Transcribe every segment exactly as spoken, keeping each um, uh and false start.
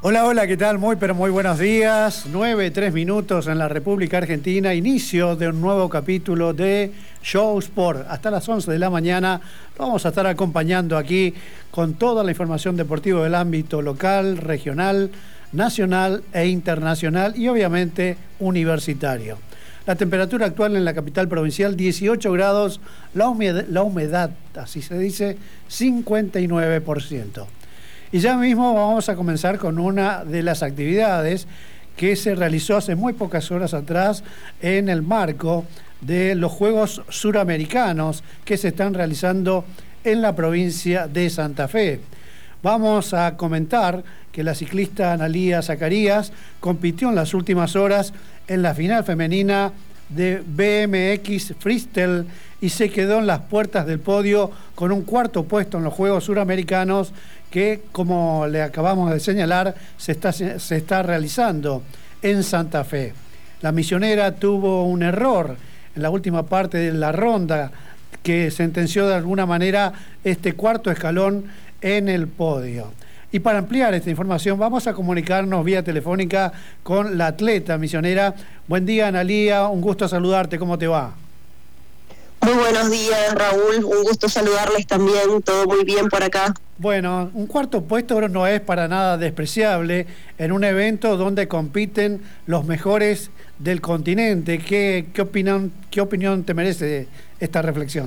Hola, hola, ¿qué tal? Muy, pero muy buenos días. nueve, tres minutos en la República Argentina. Inicio de un nuevo capítulo de Show Sport. Hasta las once de la mañana lo vamos a estar acompañando aquí con toda la información deportiva del ámbito local, regional, nacional e internacional y obviamente universitario. La temperatura actual en la capital provincial, dieciocho grados, la humedad, la humedad, así se dice, cincuenta y nueve por ciento. Y ya mismo vamos a comenzar con una de las actividades que se realizó hace muy pocas horas atrás en el marco de los Juegos Suramericanos que se están realizando en la provincia de Santa Fe. Vamos a comentar que la ciclista Analía Zacarías compitió en las últimas horas en la final femenina de B M X Freestyle y se quedó en las puertas del podio con un cuarto puesto en los Juegos Suramericanos que, como le acabamos de señalar, se está, se está realizando en Santa Fe. La misionera tuvo un error en la última parte de la ronda que sentenció de alguna manera este cuarto escalón en el podio. Y para ampliar esta información vamos a comunicarnos vía telefónica con la atleta misionera. Buen día, Analía, un gusto saludarte, ¿cómo te va? Muy buenos días, Raúl, un gusto saludarles también, todo muy bien por acá. Bueno, un cuarto puesto no es para nada despreciable en un evento donde compiten los mejores del continente. ¿Qué, qué opinión, qué opinión te merece esta reflexión?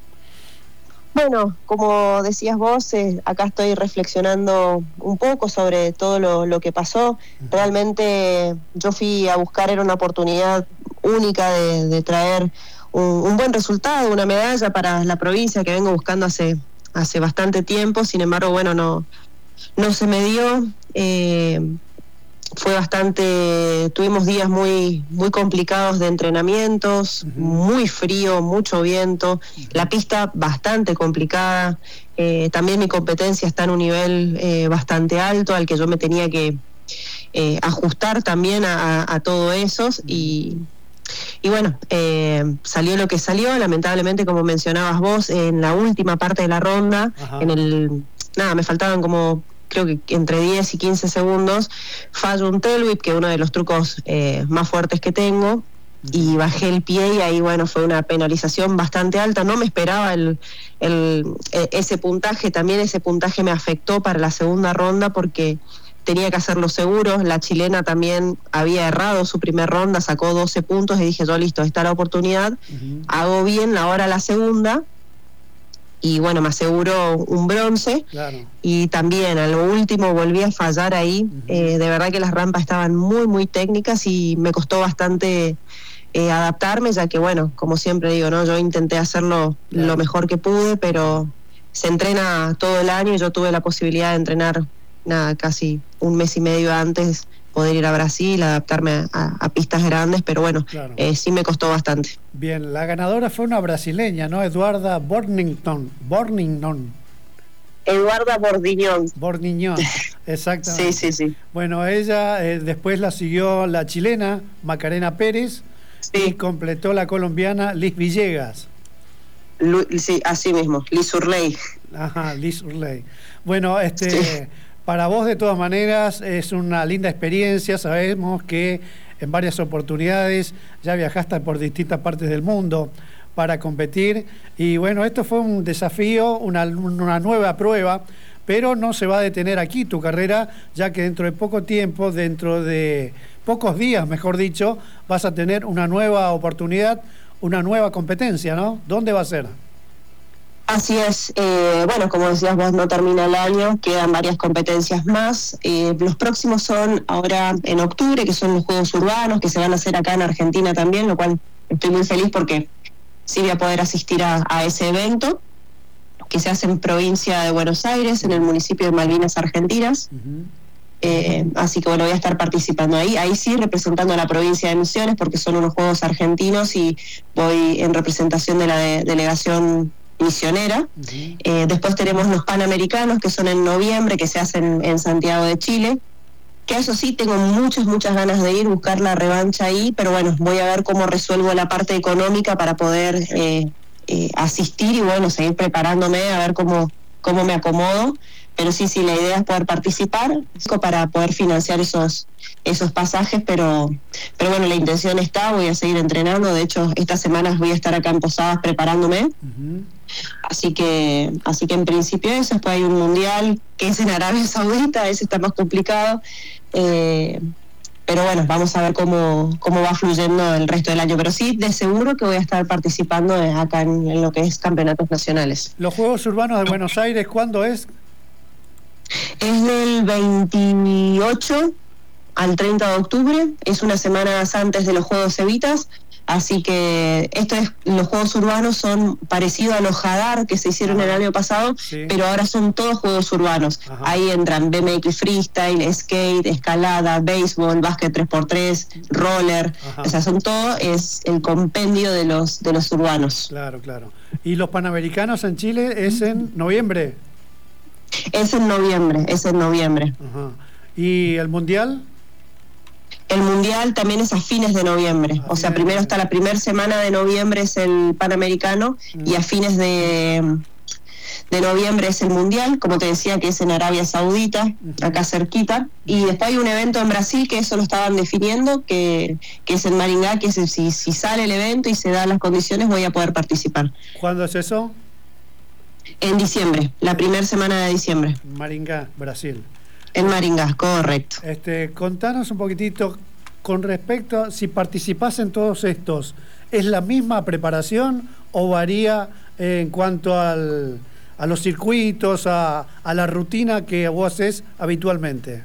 Bueno, como decías vos, eh, acá estoy reflexionando un poco sobre todo lo, lo que pasó. Realmente yo fui a buscar, era una oportunidad única de, de traer un, un buen resultado, una medalla para la provincia que vengo buscando hace, hace bastante tiempo. Sin embargo, bueno, no, no se me dio. Eh, Fue bastante, tuvimos días muy muy complicados de entrenamientos, uh-huh. Muy frío, mucho viento, uh-huh. La pista bastante complicada, eh, también mi competencia está en un nivel eh, bastante alto al que yo me tenía que eh, ajustar también a, a, a todo eso, uh-huh. y, y bueno, eh, salió lo que salió, lamentablemente, como mencionabas vos, en la última parte de la ronda, uh-huh. en el nada, me faltaban como creo que entre diez y quince segundos, fallo un tail whip, que es uno de los trucos eh, más fuertes que tengo, y bajé el pie y ahí, bueno, fue una penalización bastante alta. No me esperaba el, el ese puntaje, también ese puntaje me afectó para la segunda ronda porque tenía que hacerlo seguro. La chilena también había errado su primer ronda, sacó doce puntos y dije yo, listo, está la oportunidad, uh-huh. Hago bien ahora la segunda. Y bueno, me aseguró un bronce, claro. Y también a lo último volví a fallar ahí, uh-huh. eh, de verdad que las rampas estaban muy muy técnicas y me costó bastante eh, adaptarme, ya que bueno, como siempre digo, no, yo intenté hacerlo, claro, lo mejor que pude, pero se entrena todo el año y yo tuve la posibilidad de entrenar nada, casi un mes y medio antes, poder ir a Brasil, adaptarme a, a pistas grandes, pero bueno, claro. eh, sí me costó bastante. Bien, la ganadora fue una brasileña, ¿no? Eduarda Bornington. Bornington. Eduarda Bordiñón. Bordiñón, exactamente. Sí, sí, sí. Bueno, ella eh, después la siguió la chilena Macarena Pérez, sí, y completó la colombiana Liz Villegas. Lu, sí, así mismo, Liz Urley. Ajá, Liz Urley. Bueno, este... Sí. Para vos, de todas maneras, es una linda experiencia. Sabemos que en varias oportunidades ya viajaste por distintas partes del mundo para competir. Y bueno, esto fue un desafío, una, una nueva prueba, pero no se va a detener aquí tu carrera, ya que dentro de poco tiempo, dentro de pocos días, mejor dicho, vas a tener una nueva oportunidad, una nueva competencia, ¿no? ¿Dónde va a ser? Así es, eh, bueno, como decías vos, no termina el año, quedan varias competencias más. Eh, los próximos son ahora en octubre, que son los Juegos Urbanos, que se van a hacer acá en Argentina también, lo cual estoy muy feliz porque sí voy a poder asistir a, a ese evento, que se hace en provincia de Buenos Aires, en el municipio de Malvinas Argentinas. Uh-huh. Eh, así que bueno, voy a estar participando ahí, ahí sí representando a la provincia de Misiones, porque son unos Juegos argentinos y voy en representación de la de, delegación misionera. Uh-huh. Eh, después tenemos los Panamericanos, que son en noviembre, que se hacen en Santiago de Chile, que eso sí, tengo muchas, muchas ganas de ir, buscar la revancha ahí, pero bueno, voy a ver cómo resuelvo la parte económica para poder eh, eh, asistir y bueno, seguir preparándome, a ver cómo, cómo me acomodo. pero sí, sí, la idea es poder participar para poder financiar esos esos pasajes, pero pero bueno, la intención está, voy a seguir entrenando, de hecho, estas semanas voy a estar acá en Posadas preparándome, uh-huh. así que así que en principio eso, después hay un mundial que es en Arabia Saudita, ese está más complicado, eh, pero bueno, vamos a ver cómo, cómo va fluyendo el resto del año, pero sí, de seguro que voy a estar participando acá en, en lo que es campeonatos nacionales. ¿Los Juegos Urbanos de Buenos Aires cuándo es? Es del veintiocho al treinta de octubre, es unas semanas antes de los Juegos Evitas, así que esto es, los Juegos Urbanos son parecidos a los Hadar que se hicieron Ajá. el año pasado, sí. pero ahora son todos Juegos Urbanos. Ajá. Ahí entran B M X Freestyle, Skate, Escalada, Béisbol, Básquet tres por tres, Roller, Ajá. o sea, son todo, es el compendio de los, de los urbanos. Claro, claro. ¿Y los Panamericanos en Chile es en noviembre? Es en noviembre, es en noviembre. Ajá. ¿Y el Mundial? El Mundial también es a fines de noviembre. A o sea, primero está la primera semana de noviembre es el Panamericano mm. y a fines de, de noviembre es el Mundial, como te decía, que es en Arabia Saudita, uh-huh. acá cerquita. Y después hay un evento en Brasil que eso lo estaban definiendo, que, que es en Maringá, que es, si, si sale el evento y se dan las condiciones voy a poder participar. ¿Cuándo es eso? En diciembre, la primera semana de diciembre. Maringá, Brasil. En Maringá, correcto. Este, contanos un poquitito con respecto a si participás en todos estos, ¿es la misma preparación o varía en cuanto al, a los circuitos, a, a la rutina que vos haces habitualmente?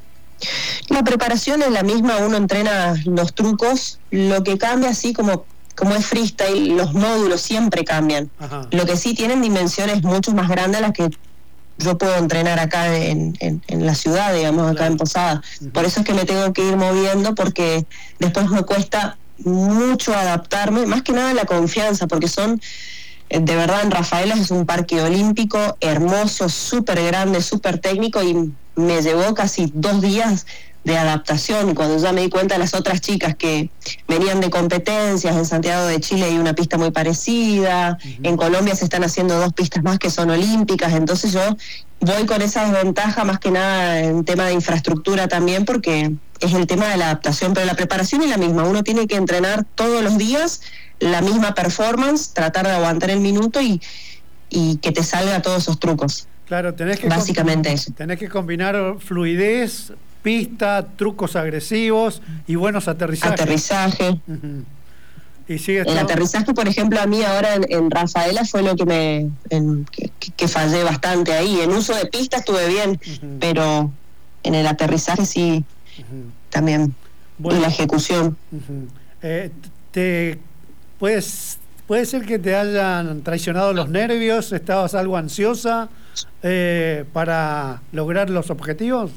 La preparación es la misma, uno entrena los trucos, lo que cambia así como como es freestyle, los módulos siempre cambian. Ajá. Lo que sí tienen dimensiones mucho más grandes a las que yo puedo entrenar acá en, en, en la ciudad, digamos, acá claro. en Posadas. Uh-huh. Por eso es que me tengo que ir moviendo, porque después me cuesta mucho adaptarme, más que nada la confianza, porque son, de verdad, en Rafaela es un parque olímpico hermoso, súper grande, súper técnico, y me llevó casi dos días de adaptación, cuando ya me di cuenta de las otras chicas que venían de competencias. En Santiago de Chile hay una pista muy parecida, uh-huh. en Colombia se están haciendo dos pistas más que son olímpicas, entonces yo voy con esa desventaja más que nada en tema de infraestructura también, porque es el tema de la adaptación, pero la preparación es la misma, uno tiene que entrenar todos los días la misma performance, tratar de aguantar el minuto y, y que te salga todos esos trucos. Claro, tenés que básicamente combinar, eso. Tenés que combinar fluidez, pista, trucos agresivos y buenos aterrizajes. Aterrizaje. Uh-huh. Y sigue el todo... aterrizaje, por ejemplo, a mí ahora en, en Rafaela fue lo que me en, que, que fallé bastante ahí. En uso de pista estuve bien, uh-huh. pero en el aterrizaje sí, uh-huh. también. Bueno, y la ejecución. Uh-huh. eh, te puedes puede ser que te hayan traicionado los nervios, estabas algo ansiosa eh, para lograr los objetivos.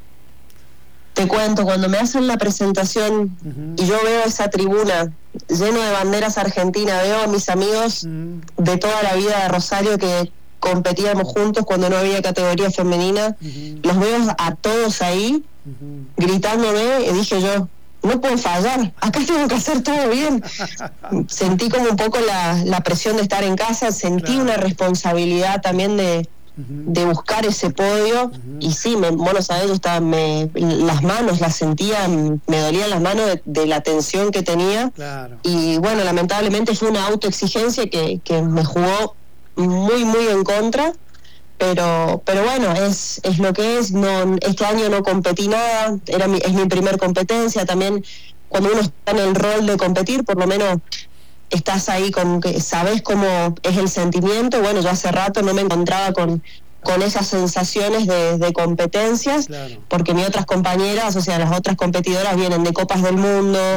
Te cuento, cuando me hacen la presentación uh-huh. y yo veo esa tribuna lleno de banderas argentinas, veo a mis amigos uh-huh. de toda la vida de Rosario que competíamos juntos cuando no había categoría femenina, uh-huh. los veo a todos ahí uh-huh. gritándome, y dije yo, no puedo fallar, acá tengo que hacer todo bien. Sentí como un poco la, la presión de estar en casa, sentí claro. una responsabilidad también de de buscar ese podio, uh-huh. y sí, me, bueno, sabes, yo estaba, me, las manos las sentía, me dolían las manos de, de la tensión que tenía, claro. y bueno, lamentablemente fue una autoexigencia que, que me jugó muy, muy en contra, pero pero bueno, es es lo que es. No, este año no competí nada, era mi, es mi primer competencia, también cuando uno está en el rol de competir, por lo menos estás ahí con que sabes cómo es el sentimiento. Bueno, yo hace rato no me encontraba con con esas sensaciones de, de competencias, claro. porque mis otras compañeras, o sea, las otras competidoras vienen de Copas del Mundo,